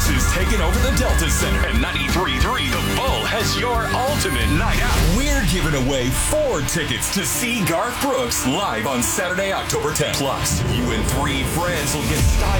Brooks is taking over the Delta Center. And 93.3 The Bull has your ultimate night out. We're giving away 4 tickets to see Garth Brooks live on Saturday, October 10th. Plus, you and 3 friends will get style